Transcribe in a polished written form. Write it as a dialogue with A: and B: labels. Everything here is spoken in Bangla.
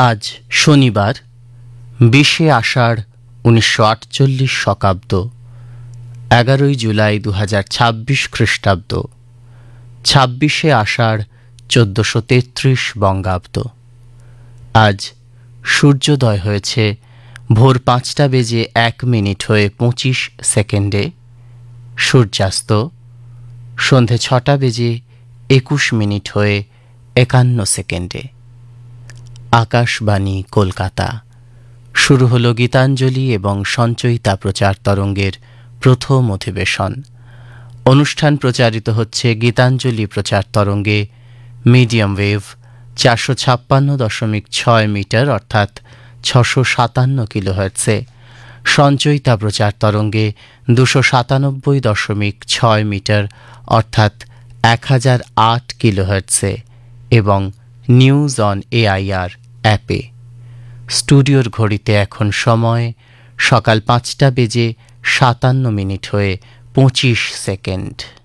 A: আজ শনিবার ২০শে আষাঢ় ১৯৪৮ শকাব্দ ১১ই জুলাই ২০২৬ খ্রিস্টাব্দ ২৬শে আষাঢ় ১৪৩৩ বঙ্গাব্দ। আজ সূর্যোদয় হয়েছে ভোর ৫টা বেজে ১ মিনিট হয়ে ২৫ সেকেন্ডে, সূর্যাস্ত সন্ধে ৬টা বেজে ২১ মিনিট হয়ে ৫১ সেকেন্ডে। আকাশবাণী কলকাতা। শুরু হলো গীতাঞ্জলি এবং সঞ্চয়িতা প্রচার তরঙ্গের প্রথম অধিবেশন। অনুষ্ঠান প্রচারিত হচ্ছে গীতাঞ্জলি প্রচার তরঙ্গে মিডিয়াম ওয়েভ ৪৫৬.৬ মিটার অর্থাৎ ৬৫৭ কিলোহার্টজে, সঞ্চয়িতা প্রচার তরঙ্গে ২৯৭.৬ মিটার অর্থাৎ ১০০৮ কিলোহার্টজে এবং নিউজ অন এআইআর অ্যাপে। স্টুডিওর ঘড়িতে এখন সময় সকাল ৫টা বেজে ৫৭ মিনিট হয়ে ২৫ সেকেন্ড।